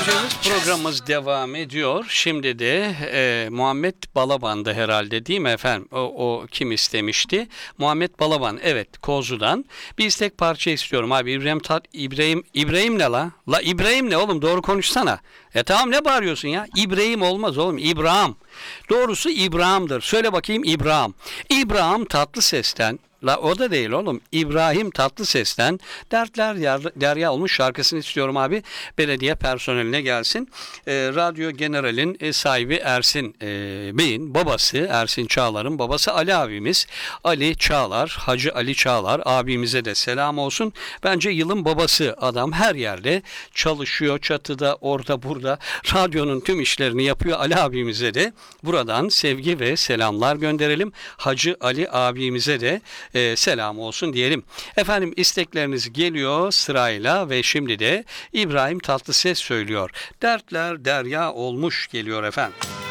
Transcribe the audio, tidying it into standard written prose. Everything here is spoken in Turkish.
seyircilerimiz, programımız devam ediyor. Şimdi de Muhammed Balaban'dı herhalde, değil mi efendim? O kim istemişti? Muhammed Balaban, evet, Kozlu'dan. Bir istek parça istiyorum abi. İbrahim ne la? La İbrahim ne oğlum? Doğru konuşsana. Tamam, ne bağırıyorsun ya? İbrahim olmaz oğlum. İbrahim. Doğrusu İbrahim'dir. Söyle bakayım İbrahim. İbrahim Tatlıses'ten. La o da değil oğlum. İbrahim Tatlıses'ten Dertler Derya olmuş şarkısını istiyorum abi. Belediye personeline gelsin. Radyo General'in sahibi Ersin Bey'in babası, Ersin Çağlar'ın babası Ali abimiz. Ali Çağlar, Hacı Ali Çağlar abimize de selam olsun. Bence yılın babası adam, her yerde çalışıyor. Çatıda, orada, burada. Radyonun tüm işlerini yapıyor. Ali abimize de buradan sevgi ve selamlar gönderelim. Hacı Ali abimize de selam olsun diyelim. Efendim, istekleriniz geliyor sırayla ve şimdi de İbrahim Tatlıses söylüyor. Dertler derya olmuş geliyor efendim.